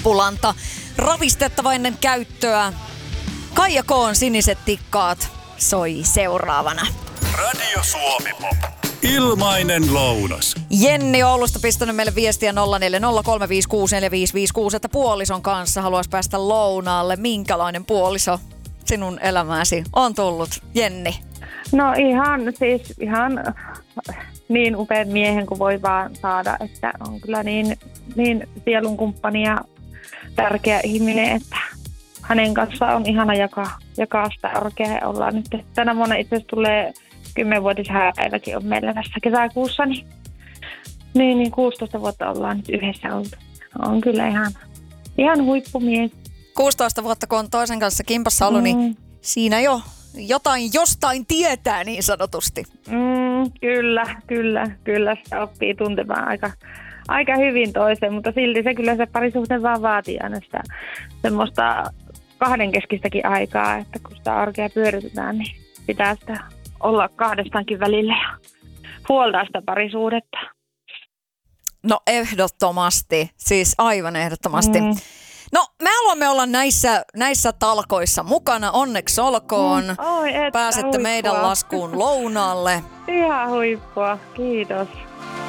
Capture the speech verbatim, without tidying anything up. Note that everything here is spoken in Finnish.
lipulanta. Ravistettava ennen käyttöä. Kaija K:n Siniset tikkaat soi seuraavana. Radio Suomi Pop. Ilmainen lounas. Jenni Oulusta pistänyt meille viestiä nolla neljä nolla kolme viisi kuusi neljä viisi viisi kuusi, että puolison kanssa haluaisi päästä lounaalle. Minkälainen puoliso sinun elämääsi on tullut, Jenni? No ihan siis ihan niin upean miehen kuin voi vaan saada, että on kyllä niin, niin sielunkumppani ja tärkeä ihminen, että hänen kanssaan on ihana jakaa, jakaa sitä arkea. Ollaan nyt tänä vuonna itse asiassa tulee kymmenvuotishääpäiväkin on meillä tässä kesäkuussa, niin, niin, niin kuusitoista vuotta ollaan nyt yhdessä oltu. On kyllä ihan, ihan huippumies. kuusitoista vuotta kun on toisen kanssa kimpassa ollut, mm. niin siinä jo jotain jostain tietää niin sanotusti. Mm, kyllä, kyllä, kyllä sitä oppii tuntemaan aika, aika hyvin toisen, mutta silti se kyllä se parisuhde vaan vaatii aina sitä semmoista kahdenkeskistäkin aikaa, että kun sitä arkea pyöritetään, niin pitää sitä olla kahdestaankin välillä ja huoltaa sitä parisuhdetta. No ehdottomasti, siis aivan ehdottomasti. Mm. No me haluamme olla näissä, näissä talkoissa mukana, onneksi olkoon. Mm. Oi, Pääsette huippua. meidän laskuun lounaalle. Ihan huippua, kiitos.